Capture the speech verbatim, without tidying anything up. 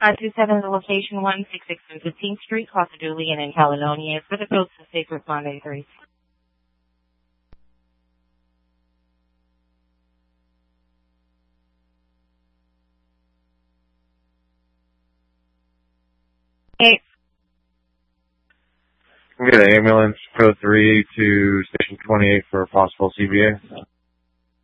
five two seven, the location one six six fifteenth Street, Costa Julian in Caledonia, for the code to safe respond eighty-three. Hey. Get an ambulance code three to station twenty-eight for a possible C V A.